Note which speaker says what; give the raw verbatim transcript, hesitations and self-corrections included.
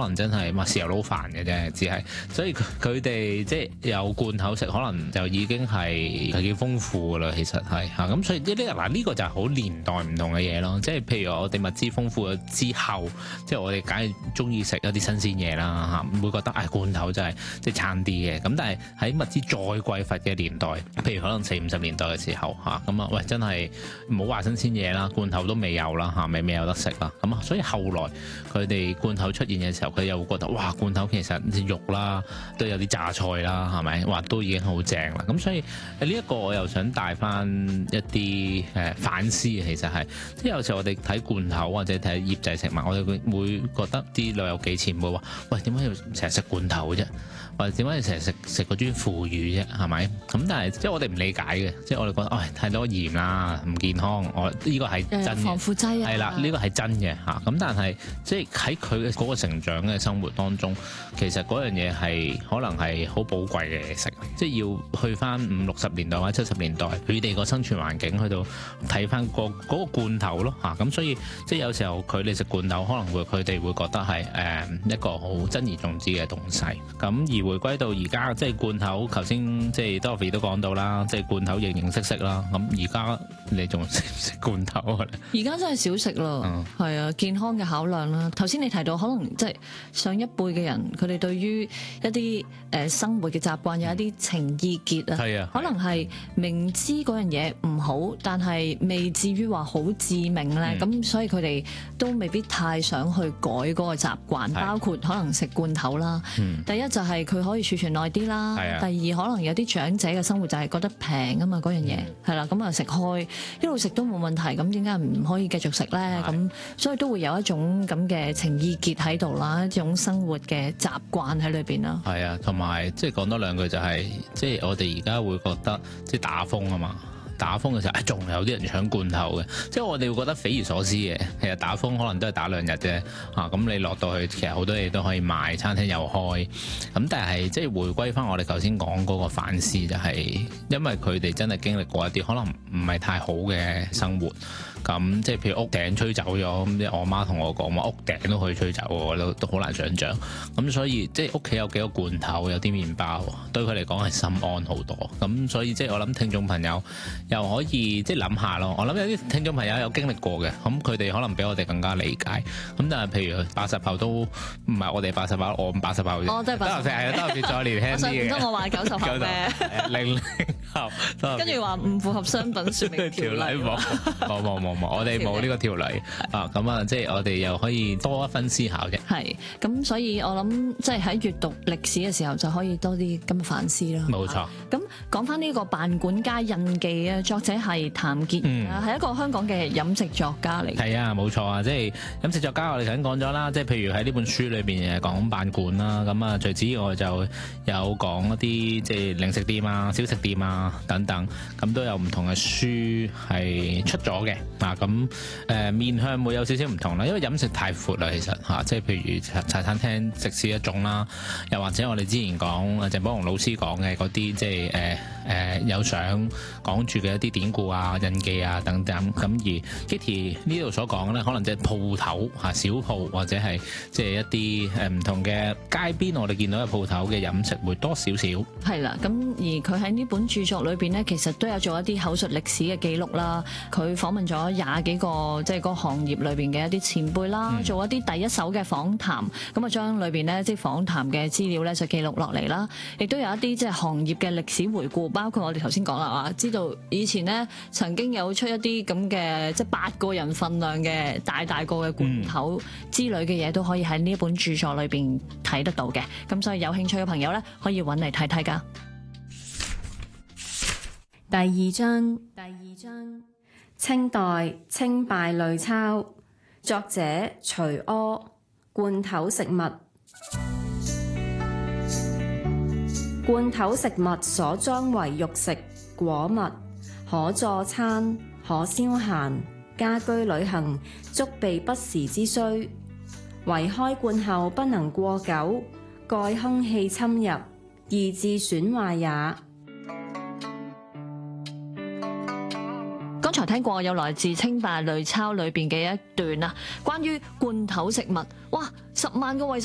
Speaker 1: 能真係乜豉油撈飯嘅啫，只係所以佢哋即係有罐頭食，可能就已經係係幾豐富噶啦。其實係嚇咁，所以呢啲嗱呢個就係好年代唔同嘅嘢咯。即係譬如我哋物資豐富咗之後，即係我哋梗係中意食一啲新鮮嘢啦嚇，唔會覺得唉罐頭真係即係差啲嘅。咁但係喺物資再匱乏嘅年代，譬如可能四五十年代嘅時候嚇，咁啊喂真係唔好話新鮮嘢啦，罐頭都未有啦嚇，未未有得食啦。咁啊，所以後來佢哋罐頭出現嘅時候，佢又會覺得哇罐頭其實啲肉啦都有啲榨菜啦，係咪？哇都已經好正啦。咁所以呢一個我又想帶翻一啲誒反思，其實係即係有時候我哋睇罐頭或者睇醃製食物，我哋會會覺得啲老友記前輩話：喂點解要成日食罐頭啫？或者點解要成日食食嗰啲腐乳啫？係咪？咁但係即係我哋唔理解嘅，即係我哋覺得唉、哎、太多鹽啦，唔健康。我呢個係真嘅，
Speaker 2: 防腐劑啊，
Speaker 1: 係啦，呢個係真嘅嚇。咁但係即係喺佢嘅嗰個成長嘅生活當中，其實嗰樣嘢係可能係好寶貴嘅嘢食，即係要去翻五六十年代或者七十年代佢哋個生存環境去到睇翻個嗰個罐頭咯嚇。咁所以即係有時候佢哋食罐頭可能會佢哋會覺得係誒一個好珍而重之嘅東西。咁而回歸到而家即係罐頭，頭先即係 Dorothy 都講到啦，即係罐頭形形色色啦。咁而家你仲食唔食罐頭啊？
Speaker 2: 而家真係少食咯，係、嗯、啊，健康嘅考量啦。頭先你提到可能即係上一輩嘅人，佢哋對於一啲誒生活嘅習慣有一啲情意結啊，係啊，可能係明知嗰樣嘢唔好，但係未至於話好致命咧，咁、嗯、所以佢哋都未必太想去改嗰個習慣，包括可能食罐頭啦、嗯。第一就係佢可以儲存耐啲啦，第二可能有啲長者嘅生活就係覺得平啊嘛，嗰樣嘢係啦，咁啊食開一路食都冇問題，咁點解唔可以繼續食咧？咁所以都會有一種咁嘅情意結喺度啦，一種生活嘅習慣喺裏邊啦。係啊，同埋即係講多兩句就係、是，即係我哋而家會覺得即係打風啊嘛。打風嘅時候，仲、哎、有啲人搶罐頭嘅，即係我哋會覺得匪夷所思嘅。其實打風可能都係打兩日啫，啊咁你落到去，其實好多嘢都可以賣，餐廳又開。咁但係即係回歸翻我哋頭先講嗰個反思、就是，就係因為佢哋真係經歷過一啲可能唔係太好嘅生活。咁即係譬如屋頂吹走咗，咁即係我媽同我講話屋頂都可以吹走，我都都好難想像。咁所以即係屋企有幾個罐頭，有啲麵包，對佢嚟講係心安好多。咁所以即係我諗聽眾朋友又可以即係諗下咯。我諗有啲聽眾朋友有經歷過嘅，咁佢哋可能比我哋更加理解。咁但係譬如八十後都唔係我哋八十後，我八十後啫。我都係八十後，係啊，都係再年輕啲嘅。唔通我話九十後咩？零零後，跟住話唔符合商品説明條例。冇冇冇冇。我哋冇呢個條例啊，咁啊，即係我哋又可以多一分思考啫。係，咁所以我諗，即係喺閱讀歷史嘅時候，就可以多啲咁嘅反思啦。冇錯。咁講翻呢個辦館家印記啊，作者係譚傑賢啊，係、嗯、一個香港嘅飲食作家嚟。係啊，冇錯啊，即係飲食作家，我哋頭先講咗啦，即係譬如喺呢本書裏邊誒講辦館啦，咁啊，最主要我就有講一啲即係零食店啊、小食店啊等等，咁都有唔同嘅書係出咗嘅。嗱咁誒面向會有少少唔同啦，因為飲食太闊啦，其實嚇，即係譬如茶茶餐廳食肆一種啦，又或者我哋之前講鄭寶鴻老師講嘅嗰啲，即係誒誒有相講住嘅一啲典故啊、印記啊等等。咁而 Kitty 呢度所講咧，可能即係鋪頭嚇、小鋪或者係即係一啲誒唔同嘅街邊，我哋見到嘅鋪頭嘅飲食會多少少。係啦，咁而佢喺呢本著作裏邊咧，其實都有做一啲口述歷史嘅記錄啦。佢訪問咗廿幾個即係嗰個行業裏邊嘅一啲前輩啦、嗯，做一啲第一手嘅訪談，咁啊將裏邊咧即係訪談嘅資料咧就記錄落嚟啦，亦都有一啲即係行業嘅歷史回顧，包括我哋頭先講啦啊，知道以前咧曾經有出一啲咁嘅即係八個人份量嘅大大個嘅罐頭之類嘅嘢，都可以喺呢一本著作裏邊睇得到嘅，咁所以有興趣嘅朋友咧可以揾嚟睇睇噶。
Speaker 3: 第二章，第二章。清代清稗類鈔，作者徐柯。罐頭食物，罐頭食物所裝為肉食果物，可佐餐，可消閒，家居旅行足備不時之需。唯開罐後不能過久，蓋空氣侵入，易致損壞也。
Speaker 2: 剛才聽過有來自清稗類鈔裏邊嘅一段啊，關於罐頭食物，哇，十萬個為什麼。